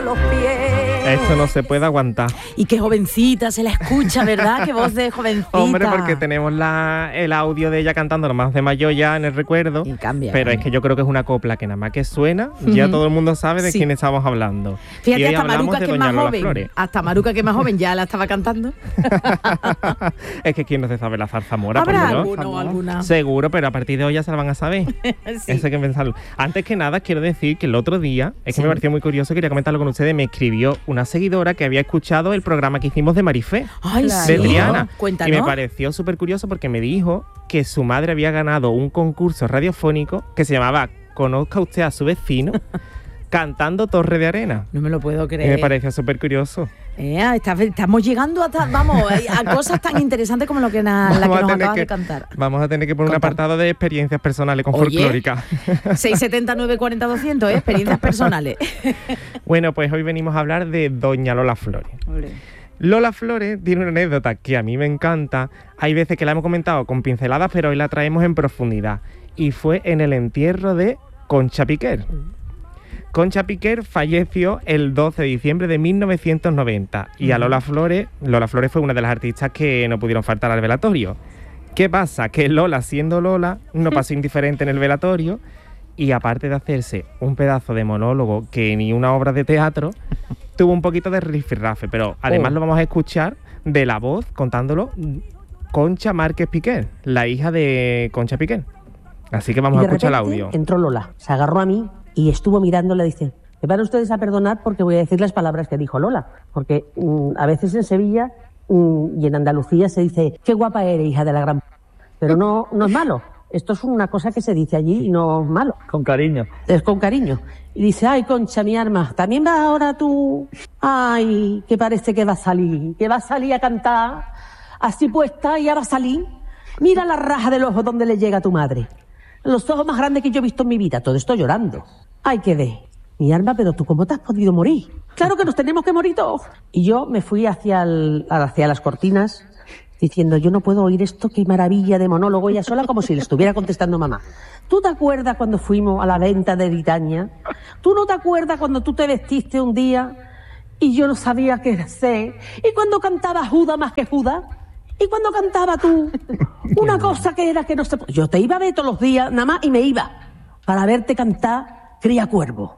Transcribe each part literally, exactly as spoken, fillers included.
Los pies. Esto no se puede aguantar. Y qué jovencita se la escucha, ¿verdad? Qué voz de jovencita. Hombre, porque tenemos la, el audio de ella cantando nomás de mayor ya en el recuerdo. Y cambia. Pero es que yo creo que es una copla que nada más que suena, uh-huh. ya todo el mundo sabe de sí. quién estamos hablando. Fíjate, hasta Maruca, que es más joven. Flores. Hasta Maruca, que es más joven, ya la estaba cantando. Es que quién no se sabe la zarzamora. ¿Habrá alguno o alguna? Seguro, pero a partir de hoy ya se la van a saber. Sí. Eso hay que pensarlo. Antes que nada, quiero decir que el otro día, es que sí. me pareció muy curioso, quería comentarlo con ustedes, me escribió una seguidora que había escuchado el programa que hicimos de Marifé, Ay, de sí. Triana. Cuéntanos. Y me pareció súper curioso porque me dijo que su madre había ganado un concurso radiofónico que se llamaba Conozca usted a su vecino, cantando Torre de Arena. No me lo puedo creer. Y me pareció súper curioso. Eh, está, estamos llegando hasta, vamos, a cosas tan interesantes como lo que na, la que nos acabas de cantar. Vamos a tener que poner Contar. un apartado de experiencias personales con Oye, folclórica. seiscientos setenta, novecientos cuarenta, doscientos, ¿eh? Experiencias personales. Bueno, pues hoy venimos a hablar de doña Lola Flores. Olé. Lola Flores tiene una anécdota que a mí me encanta. Hay veces que la hemos comentado con pinceladas, pero hoy la traemos en profundidad. Y fue en el entierro de Concha Piquer. Concha Piquer falleció el doce de diciembre de mil novecientos noventa y a Lola Flores, Lola Flores fue una de las artistas que no pudieron faltar al velatorio. ¿Qué pasa? Que Lola, siendo Lola, no pasó indiferente en el velatorio y aparte de hacerse un pedazo de monólogo que ni una obra de teatro, tuvo un poquito de rifirrafe, pero además oh. lo vamos a escuchar de la voz contándolo Concha Márquez Piquer, la hija de Concha Piquer. Así que vamos a escuchar el audio. Entró Lola, se agarró a mí y estuvo mirándola y dice, me van ustedes a perdonar porque voy a decir las palabras que dijo Lola, porque mmm, a veces en Sevilla mmm, y en Andalucía se dice, qué guapa eres, hija de la gran p***, pero no, no es malo, esto es una cosa que se dice allí y no es malo. Con cariño. Es con cariño. Y dice, ay, Concha, mi arma, ¿también vas ahora tú? Ay, que parece que va a salir, que va a salir a cantar, así puesta y ya va a salir. Mira la raja del ojo donde le llega a tu madre. Los ojos más grandes que yo he visto en mi vida, todo esto llorando. Ay, qué de. Mi arma, pero tú, ¿cómo te has podido morir? Claro que nos tenemos que morir todos. Y yo me fui hacia, el, hacia las cortinas, diciendo, yo no puedo oír esto, qué maravilla de monólogo, ella sola, como si le estuviera contestando mamá. ¿Tú te acuerdas cuando fuimos a la venta de Britaña? ¿Tú no te acuerdas cuando tú te vestiste un día y yo no sabía qué hacer? ¿Y cuando cantaba Judas más que Judas? ¿Y cuando cantaba tú? Una cosa que era que no se... Yo te iba a ver todos los días, nada más, y me iba para verte cantar Cría Cuervo.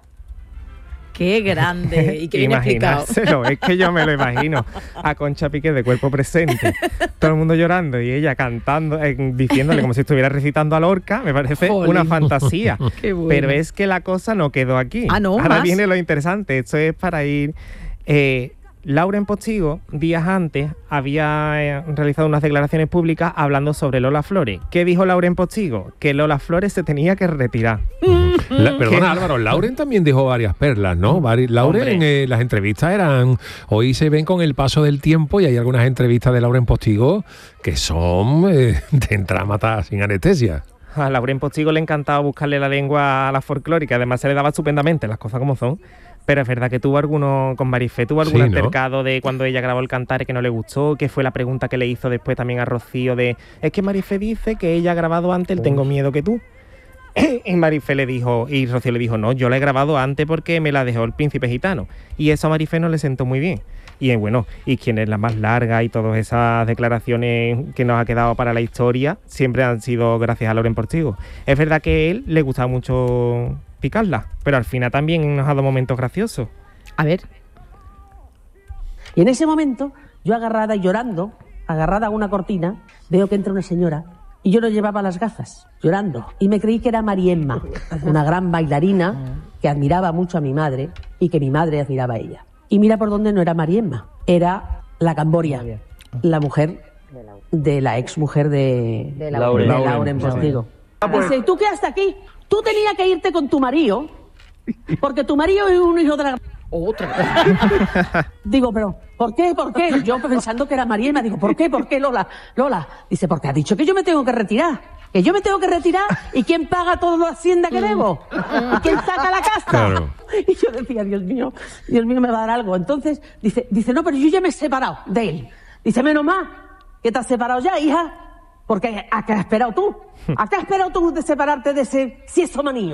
¡Qué grande! Y qué bien explicado. Es que yo me lo imagino a Concha Piquer de cuerpo presente, todo el mundo llorando y ella cantando, eh, diciéndole como si estuviera recitando a Lorca, me parece Jolín. Una fantasía. Qué bueno. Pero es que la cosa no quedó aquí. Ah, no, Ahora más. viene lo interesante, esto es para ir... Eh, Lauren Postigo, días antes, había eh, realizado unas declaraciones públicas hablando sobre Lola Flores. ¿Qué dijo Lauren Postigo? Que Lola Flores se tenía que retirar. La, perdona, Álvaro, Lauren también dijo varias perlas, ¿no? Vari, Lauren, en eh, las entrevistas eran... Hoy se ven con el paso del tiempo y hay algunas entrevistas de Lauren Postigo que son eh, de entrar a matar sin anestesia. A Lauren Postigo le encantaba buscarle la lengua a la folclórica, además se le daba estupendamente, las cosas como son. Pero es verdad que tuvo alguno, con Marifé, tuvo algún sí, altercado ¿no? de cuando ella grabó el Cantares que no le gustó, que fue la pregunta que le hizo después también a Rocío de, es que Marifé dice que ella ha grabado antes el Tengo Miedo que tú. Y Marifé le dijo, y Rocío le dijo, no, yo la he grabado antes porque me la dejó el Príncipe Gitano. Y eso a Marifé no le sentó muy bien. Y bueno, y quien es la más larga y todas esas declaraciones que nos ha quedado para la historia, siempre han sido gracias a Lauren Postigo. Es verdad que a él le gustaba mucho picarla, pero al final también nos ha dado momentos graciosos. A ver. Y en ese momento, yo agarrada y llorando, agarrada a una cortina, veo que entra una señora y yo no llevaba las gafas, llorando. Y me creí que era Mariemma, una gran bailarina que admiraba mucho a mi madre y que mi madre admiraba a ella. Y mira por dónde no era Mariemma, era la Camboria, la mujer de la ex mujer de, de Lauren, de Lauren Postigo. Dice, ¿y tú qué haces aquí? Tú tenías que irte con tu marido, porque tu marido es un hijo de la... Otra. Digo, pero, ¿por qué? ¿Por qué? Yo pensando que era Mariema, digo, ¿por qué? ¿Por qué, Lola? Lola, dice, porque ha dicho que yo me tengo que retirar. Que yo me tengo que retirar, ¿y quién paga toda la hacienda que debo? ¿Y quién saca la casa? Claro. Y yo decía, Dios mío, Dios mío, me va a dar algo. Entonces, dice, dice, no, pero yo ya me he separado de él. Dice, menos mal, que te has separado ya, hija, porque ¿a qué has esperado tú? ¿A qué has esperado tú de separarte de ese sieso manío?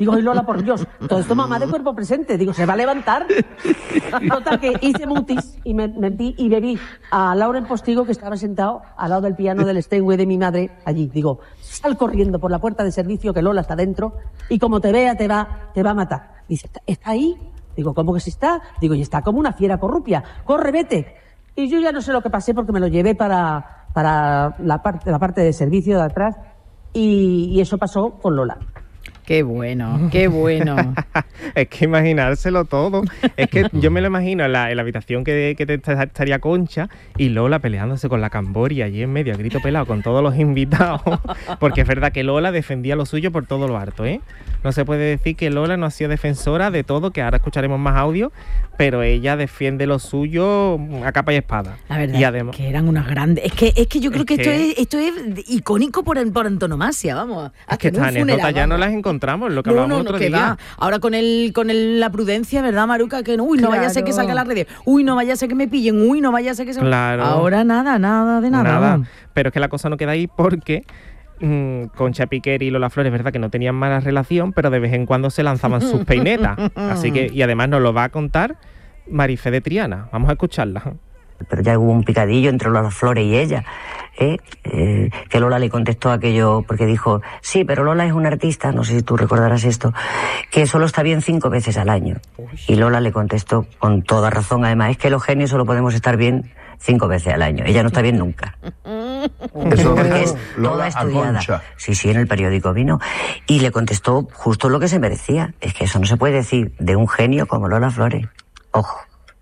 Digo, y Lola, por Dios, todo esto mamá de cuerpo presente. Digo, ¿se va a levantar? Total, que hice mutis y me metí y bebí a Lauren Postigo, que estaba sentado al lado del piano del Steinway de mi madre, allí. Digo, sal corriendo por la puerta de servicio, que Lola está dentro, y como te vea, te va, te va a matar. Dice, ¿está, está ahí? Digo, ¿cómo que sí está? Digo, y está como una fiera corrupia. Corre, vete. Y yo ya no sé lo que pasé porque me lo llevé para, para la parte, la parte de servicio de atrás, y, y eso pasó con Lola. Qué bueno, qué bueno. Es que imaginárselo todo. Es que yo me lo imagino en la, en la habitación que, que te estaría Concha y Lola peleándose con la Camboria allí en medio, a grito pelado, con todos los invitados. Porque es verdad que Lola defendía lo suyo por todo lo harto, ¿eh? No se puede decir que Lola no ha sido defensora de todo, que ahora escucharemos más audio, pero ella defiende lo suyo a capa y espada. La verdad y además, que eran unas grandes. Es que, es que yo creo es que, que esto, es, esto es icónico por, por antonomasia, vamos. Es que estas anécdotas ya no las encontramos, lo que no, hablábamos no, otro no, que día. Va. Ahora con el con el, la prudencia, ¿verdad, Maruca? Que no, uy, no claro. vaya a ser que salga a las redes. Uy, no vaya a ser que me pillen. Uy, no vaya a ser que se... Claro. Ahora nada, nada de nada. Nada. Pero es que la cosa no queda ahí porque mmm, Concha Piquer y Lola Flores, verdad que no tenían mala relación, pero de vez en cuando se lanzaban sus peinetas. Así que, y además nos lo va a contar Marifé de Triana. Vamos a escucharla. Pero ya hubo un picadillo entre Lola Flores y ella, ¿eh? Eh, que Lola le contestó aquello porque dijo, sí, pero Lola es una artista, no sé si tú recordarás esto, que solo está bien cinco veces al año. Uy. Y Lola le contestó con toda razón, además, es que los genios solo podemos estar bien cinco veces al año. Ella no está bien nunca. Eso porque es toda estudiada. Sí, sí, en el periódico vino. Y le contestó justo lo que se merecía. Es que eso no se puede decir de un genio como Lola Flores. Ojo.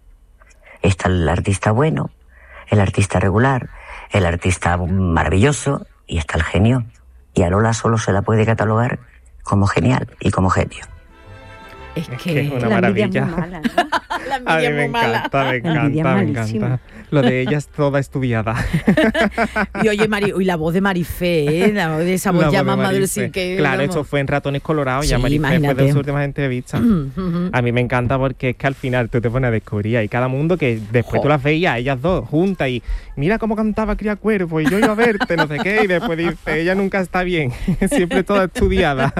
Está el artista bueno, el artista regular, el artista maravilloso y está el genio. Y a Lola solo se la puede catalogar como genial y como genio. Es que, es, que es una la maravilla. Muy mala, ¿no? La envidia a mí me muy mala. encanta, me encanta, me encanta. Lo de ella es toda estudiada. Y oye, Mari, y la voz de Marifé, ¿eh? La voz de esa voz la ya voz más madura, sí que... Claro, vamos. Esto fue en Ratones Colorados, sí, ya Marifé imagínate. fue de sus últimas entrevistas. A mí me encanta porque es que al final tú te pones a descubrir y cada mundo que después oh. tú las veías, ellas dos juntas y mira cómo cantaba Cría Cuervo y yo iba a verte, no sé qué, y después dice, ella nunca está bien, siempre toda estudiada.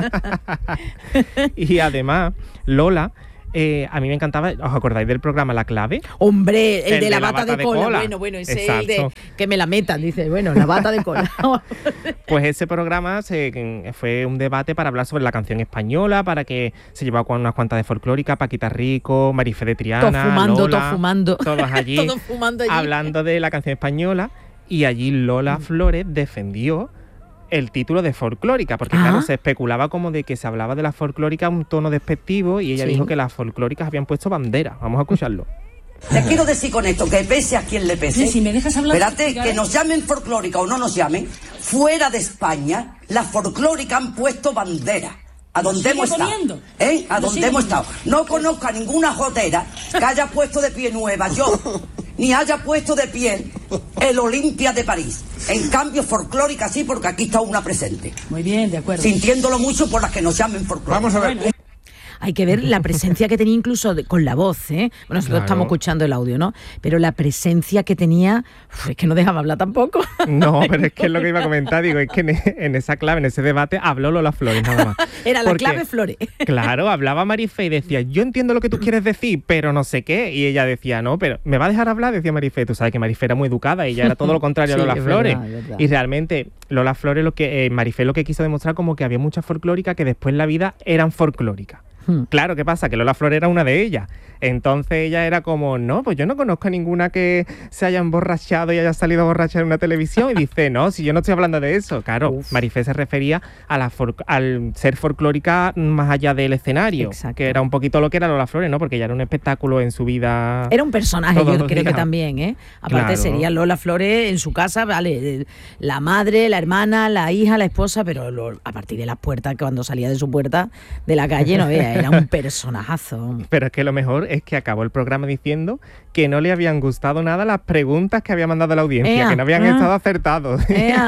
Y además, Lola... Eh, a mí me encantaba, ¿os acordáis del programa La Clave? Hombre, el, el de, de la bata, bata de, de cola. cola. Bueno, bueno, ese es el de que me la metan, dice, bueno, la bata de cola. Pues ese programa se, fue un debate para hablar sobre la canción española, para que se llevaba con unas cuantas de folclórica, Paquita Rico, Marifé de Triana, todos fumando, Lola, todos fumando. Todos allí, todos fumando allí. Hablando de la canción española, y allí Lola mm. Flores defendió el título de folclórica, porque ¿Ah? claro, se especulaba como de que se hablaba de la folclórica un tono despectivo y ella sí. dijo que las folclóricas habían puesto bandera. Vamos a escucharlo. Te quiero decir con esto, que pese a quien le pese, sí, si me dejas hablar, espérate, que nos llamen folclórica o no nos llamen, fuera de España, las folclóricas han puesto bandera. A donde hemos estado, ¿eh? A donde hemos estado. No conozco a ninguna jotera que haya puesto de pie Nueva York, ni haya puesto de pie el Olimpia de París. En cambio, folclórica sí, porque aquí está una presente. Muy bien, de acuerdo. Sintiéndolo mucho por las que nos llamen folclórica. Vamos a ver. Hay que ver la presencia que tenía incluso de, con la voz, ¿eh? Bueno, nosotros claro. estamos escuchando el audio, ¿no? Pero la presencia que tenía, uf, es que no dejaba hablar tampoco. No, pero es que es lo que iba a comentar, digo, es que en, en esa clave, en ese debate, habló Lola Flores nada más. Era la Porque, clave Flores. Claro, hablaba Marifé y decía, yo entiendo lo que tú quieres decir, pero no sé qué. Y ella decía, no, pero ¿me va a dejar hablar? Decía Marifé. Tú sabes que Marifé era muy educada y ella era todo lo contrario sí, a Lola es Flores. Verdad, es verdad. Y realmente, Lola Flores, lo que eh, Marifé lo que quiso demostrar como que había muchas folclóricas que después en la vida eran folclóricas. Claro, ¿qué pasa? Que Lola Flores era una de ellas. Entonces ella era como, no, pues yo no conozco a ninguna que se haya emborrachado y haya salido borracha en una televisión. Y dice, no, si yo no estoy hablando de eso. Claro, Uf. Marifé se refería a la for- al ser folclórica más allá del escenario. Exacto. Que era un poquito lo que era Lola Flores, ¿no? Porque ella era un espectáculo en su vida. Era un personaje, yo creo días. que también, ¿eh? Aparte claro. sería Lola Flores en su casa, vale, la madre, la hermana, la hija, la esposa, pero lo, a partir de las puertas, que cuando salía de su puerta de la calle, no veas, ella era un personajazo. Pero es que lo mejor es que acabó el programa diciendo que no le habían gustado nada las preguntas que había mandado la audiencia, Ea, que no habían ah, estado acertados.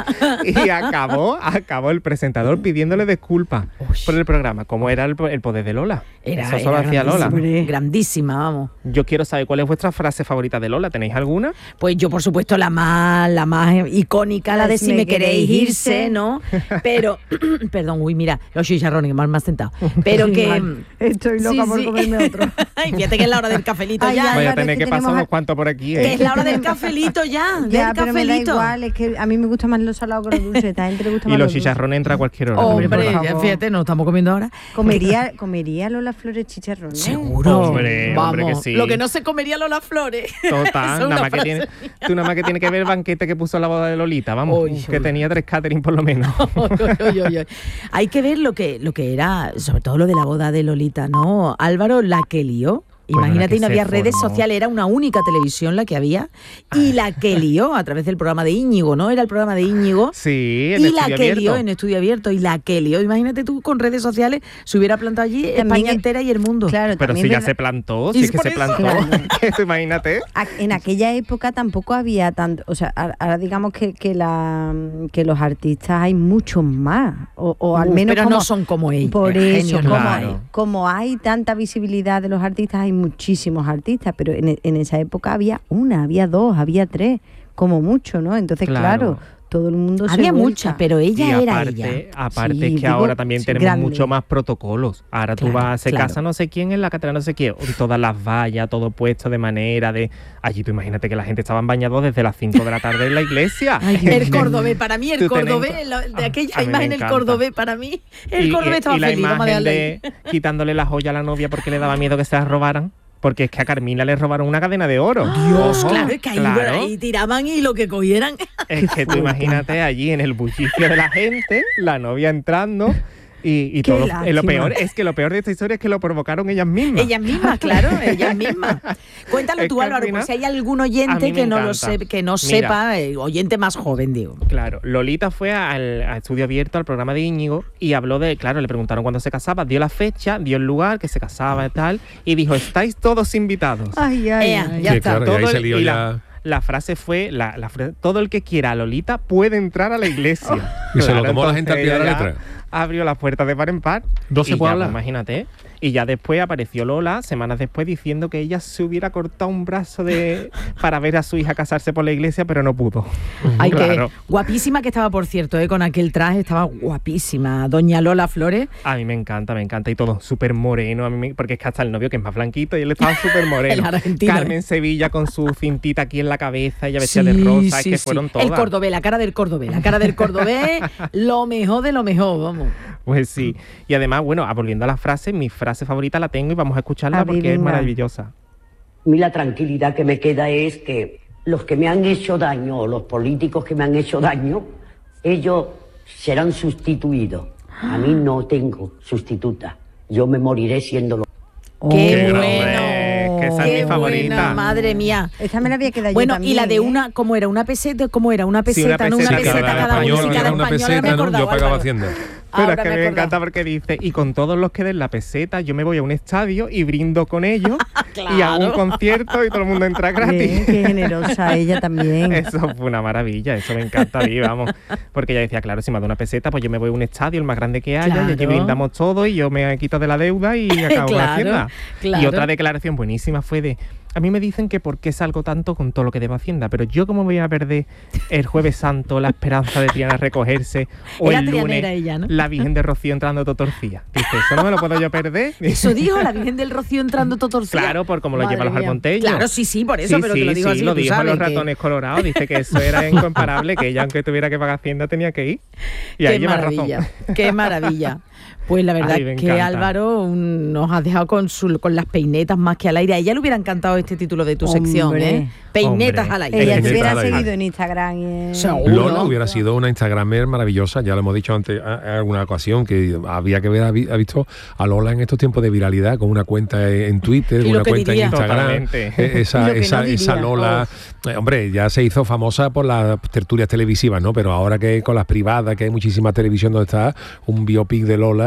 Y acabó, acabó el presentador pidiéndole disculpas por el programa, como era el, el poder de Lola. Era, Eso solo era hacía Lola. grandísima, grandísima, vamos. Yo quiero saber cuál es vuestra frase favorita de Lola. ¿Tenéis alguna? Pues yo, por supuesto, la más, la más icónica, la de si me queréis irse, ¿no? Pero, perdón, uy, mira, los chicharrones que mal me has sentado. Pero Sí, que... mal. Estoy loca por comerme otro. Ay, fíjate que es la hora del cafelito Ay, ya. ya, Voy a claro, tener es que que pasar tenemos unos a- cuantos por aquí, Que ¿eh? es la hora del cafelito ya, Ya, del pero me da cafelito. igual, es que a mí me gusta más lo salado que lo dulce. A esta gente le gusta Y más los lo dulce. chicharrones entra a cualquier hora. Hombre, por ya, favor. fíjate, nos estamos comiendo ahora. ¿Comería, ¿Comería Lola Flores chicharrones? Seguro. Hombre, Vamos. hombre que sí. Lo que no se comería Lola Flores. Esa Total, es nada una más que frase tiene, tú nada más que tiene que ver el banquete que puso la boda de Lolita, vamos, Uy, que uy. tenía tres catering por lo menos. Oy, oy, oy. Hay que ver lo que, lo que era, sobre todo lo de la boda de Lolita, ¿no? Álvaro, la que lió. Bueno, la Imagínate, que y no se había redes formó. sociales, era una única televisión la que había. Y la que lió a través del programa de Íñigo, ¿no? Era el programa de Íñigo. Sí, en Y el la estudio que abierto. lió en estudio abierto. Y la que lió. Imagínate tú con redes sociales, se hubiera plantado allí También España es- entera y el mundo. Claro, Pero también si ya verdad- se plantó, Y si es que por se eso- plantó. Claro. Tú imagínate. A- En aquella época tampoco había tanto, o sea, a- ahora digamos que, que, la, que los artistas hay muchos más, o, o al Uf, menos pero como, no son como ellos, Por genios eso, no como, hay. hay, como hay tanta visibilidad de los artistas, hay muchísimos artistas, pero en, e- en esa época había una, había dos, había tres, como mucho, ¿no? Entonces, Claro. claro, todo el mundo se Había vuelca. muchas, pero ella Y era aparte, ella. aparte Sí, es que digo, ahora también sí, tenemos grande. mucho más protocolos. Ahora tú Claro, vas, se claro. casa no sé quién en la catedral no sé quién, y todas las vallas, todo puesto de manera de... Allí tú imagínate que la gente estaban bañados desde las cinco de la tarde en la iglesia. El cordobés, para mí el Tú tenés- cordobés, la- de aquella A mí me imagen el encanta. cordobés, para mí, el y, cordobés y- estaba y la feliz, vamos a imagen dejarlo de ahí. quitándole la joya a la novia porque le daba miedo que se la robaran. Porque es que a Carmina le robaron una cadena de oro. Dios, Ojo, claro, es que ahí, claro. ahí tiraban y lo que cogieran. Es que tú imagínate allí en el bullicio de la gente, la novia entrando y, y Qué todo. lástima. eh, Lo peor es que lo peor de esta historia es que lo provocaron ellas mismas. Ellas mismas, claro, ellas mismas. Cuéntalo Es tú, que al Álvaro, final, por si hay algún a oyente mí me que no lo encanta. sepa, que no Mira. sepa, eh, oyente más joven, digo. Claro, Lolita fue al, al estudio abierto, al programa de Íñigo, y habló de, claro, le preguntaron cuándo se casaba, dio la fecha, dio el lugar, que se casaba y tal, y dijo, estáis todos invitados. Ay, ay, Ea, ay. ya Sí, está. claro, y ahí Todo se el- lió y ya. la, la frase fue, la, la fra- todo el que quiera a Lolita puede entrar a la iglesia. Y se lo tomó la gente al pie de la ella ya letra. Abrió las puertas de par en par. No se y puede ya, hablar. pues, imagínate. Y ya después apareció Lola, semanas después, diciendo que ella se hubiera cortado un brazo de para ver a su hija casarse por la iglesia, pero no pudo. Ay, Claro. que guapísima que estaba, por cierto, eh, con aquel traje, estaba guapísima. Doña Lola Flores. A mí me encanta, me encanta. Y todo súper moreno, a mí me- porque es que hasta el novio, que es más blanquito, y él estaba súper moreno. El argentino. Carmen Sevilla con su cintita aquí en la cabeza, ella vestida Sí, de rosa, es sí, que sí. fueron todas. El cordobés, la cara del cordobés, la cara del cordobés, lo mejor de lo mejor, vamos. Pues sí. Y además, bueno, ah, volviendo a la frase, mi frase favorita la tengo y vamos a escucharla A ver, porque es venga. maravillosa. A mí la tranquilidad que me queda es que los que me han hecho daño, o los políticos que me han hecho daño, ellos serán sustituidos. A mí no tengo sustituta. Yo me moriré siendo lo... ¡Qué, Qué bueno! grande, que esa es ¡Qué mi favorita. buena, madre mía! Esta me la había quedado Bueno, yo también, y la de ¿eh? una, ¿cómo era? ¿Una peseta? ¿Cómo era? Una Sí, una peseta, ¿no? Una peseta, peseta cada cada uno. español Sí, era cada una español, peseta, me he ¿no? acordado, Yo pagaba Álvaro. Hacienda. Pero Ahora es que me me he encanta acordado. porque dice, y con todos los que den la peseta, yo me voy a un estadio y brindo con ellos y hago un Claro. concierto y todo el mundo entra Bien, gratis. qué generosa ella también. Eso fue una maravilla, eso me encanta a mí, vamos. Porque ella decía, claro, si me da una peseta, pues yo me voy a un estadio, el más grande que haya, y allí Claro. brindamos todo y yo me quito de la deuda y acabo con la Claro, Hacienda. claro. Y otra declaración buenísima fue de, a mí me dicen que por qué salgo tanto con todo lo que debo a Hacienda, pero yo cómo voy a perder el Jueves Santo la esperanza de Triana recogerse o Era el lunes trianera ella, ¿no? la Virgen de Rocío entrando todo torcida. Dice, eso no me lo puedo yo perder. Eso dijo la Virgen del Rocío entrando todo torcida. Claro, por como lo Madre lleva los mía. Armontellos. Claro, sí, sí, por eso, Sí, pero sí, que lo digo sí, así, lo tú dijo a sabes los que- ratones colorados, dice que eso era incomparable, que ella aunque tuviera que pagar Hacienda tenía que ir. Y ahí Qué lleva maravilla, razón. qué maravilla. Pues la verdad Ay, me que encanta. Álvaro un- nos has dejado con, su, con las peinetas más que al aire. A ella le hubiera encantado este título de tu sección, Hombre. ¿eh? Peinetas Hombre. al aire. Ella te Peineta hubiera al aire. seguido en Instagram. y en- Seguro. Lola hubiera sido una Instagramer maravillosa, ya lo hemos dicho antes a- en alguna ocasión, que había que haber habi- ha visto a Lola en estos tiempos de viralidad, con una cuenta en Twitter, Y lo una que cuenta diría. en Instagram. Totalmente. Eh, Y Esa, lo que esa, no diría. esa Lola, eh, hombre, ya se hizo famosa por las tertulias televisivas, ¿no? Pero ahora que con las privadas, que hay muchísima televisión donde está un biopic de Lola,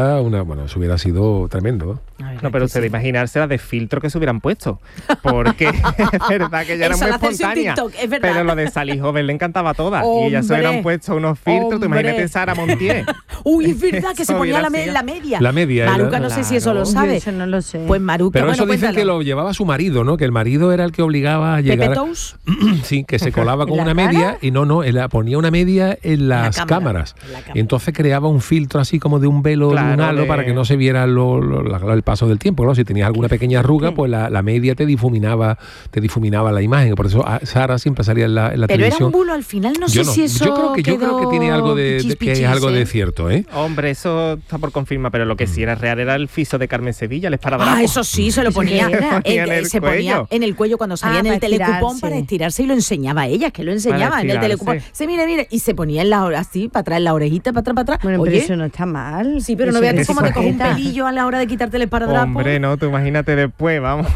sería una, bueno, eso hubiera sido tremendo. Ver, no, pero usted sí. imaginarse la de filtro que se hubieran puesto, porque es verdad que ella era muy espontánea, TikTok, es pero lo de salir joven le encantaba a todas. Hombre, y ellas se hubieran puesto unos filtros, tú imagínate Sara Montier. Uy, es verdad que se ponía la, me, la media. La media. Maruca, no claro. sé si eso lo sabe. Eso no lo sé. Pues Maruca, pero bueno, eso dicen cuéntalo. que lo llevaba su marido, ¿no? Que el marido era el que obligaba a llegar. ¿Pepe Tous? Sí, que se colaba con una cara? media y no, no, él ponía una media en las la cámaras. La y entonces creaba un filtro así como de un velo, claro, de un halo, de... para que no se viera lo, lo, lo, el paso del tiempo, ¿no? Si tenías alguna pequeña arruga, pues la, la media te difuminaba, te difuminaba la imagen. Por eso Sara siempre salía en la, en la pero televisión. Pero era un bulo al final, no yo sé no, si eso yo creo que yo creo que tiene algo de, pichis, de que pichis, es algo ¿eh? de cierto, ¿eh? Hombre, eso está por confirmar, pero lo que sí era real era el fiso de Carmen Sevilla, el esparadrapo. Ah, eso sí, se lo ponía, ponía en, en el se cuello. ponía en el cuello cuando salía Ah, en el para telecupón estirarse. para estirarse y lo enseñaba a ella, que lo enseñaba en el telecupón. Se mire, mire, y se ponía en la así, para atrás, en la orejita, para atrás, para atrás. Bueno, Oye, pero eso no está mal. sí, pero eso no veas es cómo te coge un sujeta. pelillo a la hora de quitarte el esparadrapo. Hombre, no, tú imagínate después, vamos,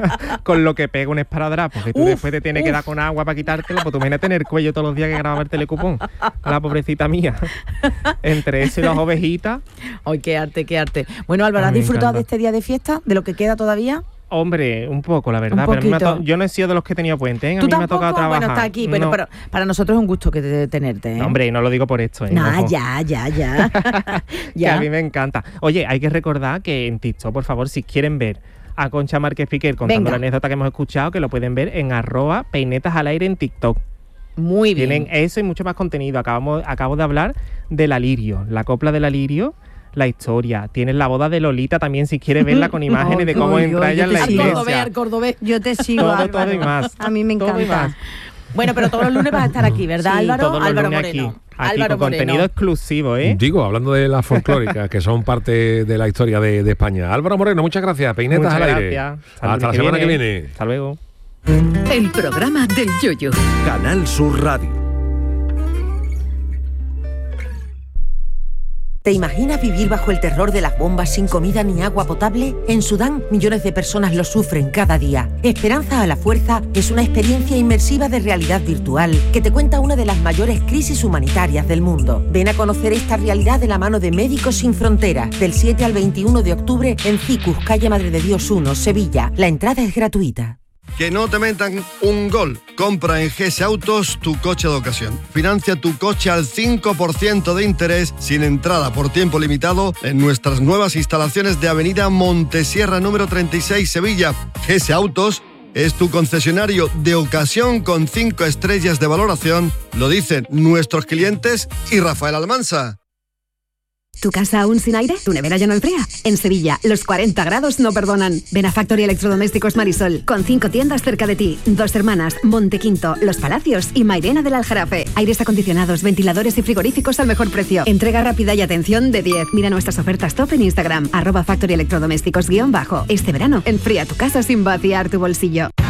con lo que pega un esparadrapo, que tú Uf, después te tienes uf. que dar con agua para quitártelo, pues tú imagínate en el cuello todos los días que grababa el telecupón. A la pobrecita mía. Entre eso y las ovejitas. Ay, qué arte, qué arte. Bueno, Álvaro, A ¿has mí me disfrutado encanta. de este día de fiesta? ¿De lo que queda todavía? Hombre, un poco, la verdad. Un Pero a mí me ha poquito. to- yo no he sido de los que he tenido puente, ¿eh? A ¿Tú mí me ha tampoco? tocado trabajar. Bueno, está aquí, bueno, No. pero para nosotros es un gusto que te, tenerte, ¿eh? No, hombre, no lo digo por esto, ¿eh? Nah, Ojo. ya, ya, ya. Que a mí me encanta. Oye, hay que recordar que en TikTok, por favor, si quieren ver a Concha Márquez Piquer contando Venga. la anécdota que hemos escuchado, que lo pueden ver en arroba peinetas al aire en TikTok. Muy bien. Tienen eso y mucho más contenido. Acabamos, acabo de hablar del Alirio, la copla del Alirio, la historia. Tienes la boda de Lolita también, si quieres verla con imágenes de cómo Ay, entra ay, ella en yo la te Al sigo. cordobés, iglesia. al cordobés. Yo te sigo, Todo, Álvaro. todo y más. A mí me Todo y encanta. más. Bueno, pero todos los lunes vas a estar aquí, ¿verdad, Sí, Álvaro? Todos los Álvaro lunes Moreno. aquí. Aquí Álvaro con contenido Moreno. exclusivo, ¿eh? Digo, hablando de las folclóricas, que son parte de la historia de, de España. Álvaro Moreno, muchas gracias. Peinetas Muchas al aire. gracias. Hasta, Hasta la el semana que viene. Hasta luego. El programa del Yoyo. Canal Sur Radio. ¿Te imaginas vivir bajo el terror de las bombas sin comida ni agua potable? En Sudán, millones de personas lo sufren cada día. Esperanza a la Fuerza es una experiencia inmersiva de realidad virtual que te cuenta una de las mayores crisis humanitarias del mundo. Ven a conocer esta realidad de la mano de Médicos Sin Fronteras, del siete al veintiuno de octubre en Cicus, calle Madre de Dios uno, Sevilla. La entrada es gratuita. Que no te metan un gol. Compra en G S Autos tu coche de ocasión. Financia tu coche al cinco por ciento de interés sin entrada por tiempo limitado en nuestras nuevas instalaciones de Avenida Montesierra número treinta y seis, Sevilla. G S Autos es tu concesionario de ocasión con cinco estrellas de valoración. Lo dicen nuestros clientes y Rafael Almansa. ¿Tu casa aún sin aire? ¿Tu nevera ya no enfría? En Sevilla, los cuarenta grados no perdonan. Ven a Factory Electrodomésticos Marisol, con cinco tiendas cerca de ti. Dos Hermanas, Montequinto, Los Palacios y Mairena del Aljarafe. Aires acondicionados, ventiladores y frigoríficos al mejor precio. Entrega rápida y atención de diez. Mira nuestras ofertas top en Instagram, arroba Factory Electrodomésticos guión bajo. Este verano, enfría tu casa sin vaciar tu bolsillo.